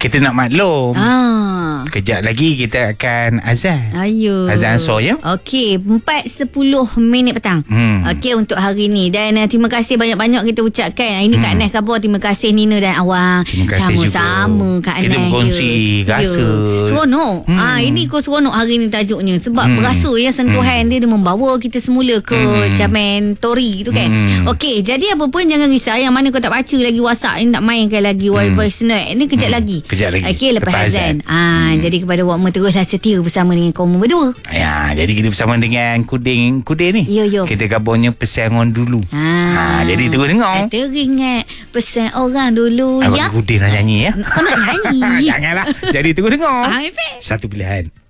kita nak maklum. Kejap lagi kita akan azan. Azan so ya. Okey, 4:10 petang. Okey, untuk hari ni. Dan terima kasih banyak-banyak kita ucapkan. Ini Kak Nes khabar. Terima kasih Nina dan awang. Terima kasih sama-sama juga. Kak Nes. Kita berkongsi rasa. Seronok. Ini kau seronok hari ni tajuknya. Sebab berasa ya sentuhan dia membawa kita semula ke Zaman Tori tu kan. Okey, jadi apa pun jangan risau. Yang mana kau tak baca lagi WhatsApp ni, tak mainkan lagi voice note ni kejap lagi. Okey, lepas azan. Jadi kepada awak teruslah setia bersama dengan kaum berdua. Ya, jadi kita bersama dengan Kudin ni. Yo. Kita gabungnya pesan orang dulu. Jadi terus dengar. Teringat pesan orang dulu. Abang Kudin nak nyanyi ya. Kau nak nyanyi? Janganlah. Jadi terus dengar. Efek. Satu pilihan.